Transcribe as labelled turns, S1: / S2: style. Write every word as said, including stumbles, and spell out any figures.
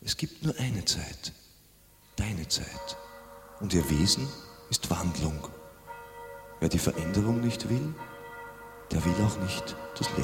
S1: Es gibt nur eine Zeit, deine Zeit. Und ihr Wesen ist Wandlung. Wer die Veränderung nicht will, der will auch nicht das Leben.